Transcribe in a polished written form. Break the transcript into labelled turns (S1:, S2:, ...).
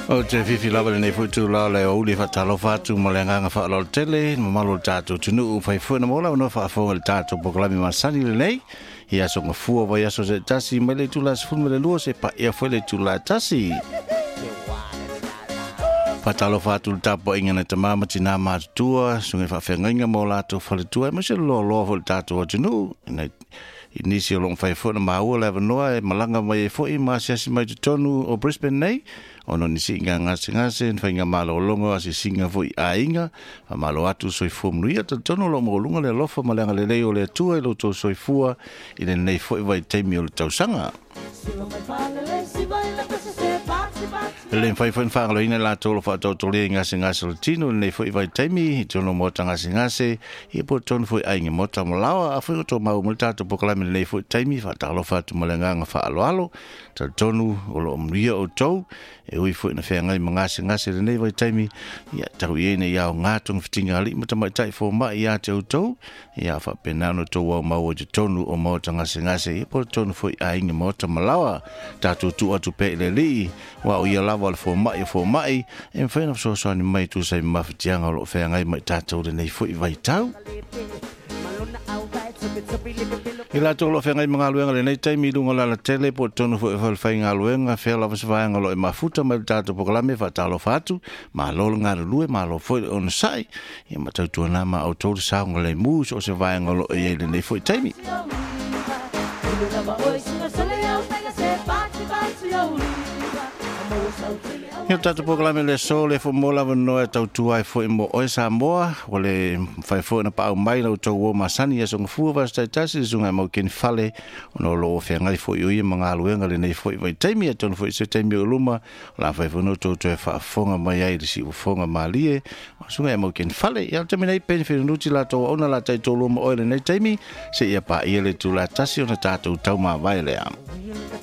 S1: O te fifi lava le nei futu la le o le fatalo fatu malenga nga fa lo tele malo tato tunu fai fu na mola no fa fo el tato poklami masani le nei ia so nga fu va ia so se tasi mele tu las fu mele luo se pa ia fo le tu la tasi fatalo fatu tapo inga na tamama tina ma tua sunga fa fenga mola to fa le tua ma se lo fo tato tunu nei Inisi long fai fo na maua le noa e malanga mai fo I ma sia mai tonu o Brisbane nei ono ni singa ngase fai nga malo longo asi singa fo a inga a malo atu soi fo mnuia tonu lo mo lunga le lofa malanga le leo le tua lo to soi fua I le nei fo vai taimi o le tausanga le fai fo fa lo ina la tolo fa to le ngase le tino le fo vai taimi tonu mo tanga ngase I po tonu fo a inga mo tamalawa a fo to mau multa to poklami le fo taimi fa talo fa tu malanga nga fa alo tonu o lo mnuia o tou e ui fo na fe ngai ngase le nei vai taimi ia tau ye ne ia nga tung fitinga ali mata mai tai fo ma ia te tou ia fa penano to wa mau de tonu o mo tanga ngase po tonu fo a inga mo tamalawa tatu tu atu pe le li wa o ia lava fo mai en fe na so ni mai tu sai mafitianga lo fe ngai mai tatu le nei fo vai tau Ila tolo fe ngai mga luenga le nei taimi lunga la tele po tonu fo fai nga luenga fe la vasva nga lo e mafuta mai tato poklame fa talo fatu ma lo nga lue ma lo fo on sai e ma tau na ma auto sa nga le mu so se vai nga lo e le nei fo taimi Ia tatu poklame le so le fo mola vano e tau tuai fo I mo oe sa moa o le fai fo na pao mai lau tau o masani e songa fua vasta tasi zunga mau keni fale ono lo o fea ngai fo I ui mga aluenga le nei fo I vai taimi e tonu fo I se taimi o luma la fai fo no tau tue fa fonga mai ai le si o fonga malie zunga e mau keni fale ia tami nei peni fere nuti la tau ona la tai tau luma oe le nei taimi se ia pa ia le tu la tasi o na tātou tau ma vai le am